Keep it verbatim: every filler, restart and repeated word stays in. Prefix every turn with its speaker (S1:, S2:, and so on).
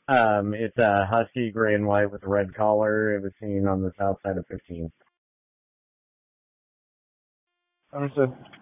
S1: Um, it's a husky gray and white with a red collar. It was seen on the south side of fifteenth.
S2: Understood.